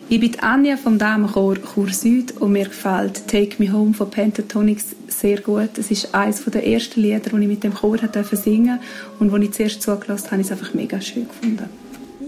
Ich bin Anja vom Damenchor Chur Süd und mir gefällt «Take Me Home» von Pentatonix sehr gut. Es ist eines der ersten Lieder, die ich mit dem Chor singen durfte und als ich zuerst zugelassen habe, habe ich es einfach mega schön gefunden.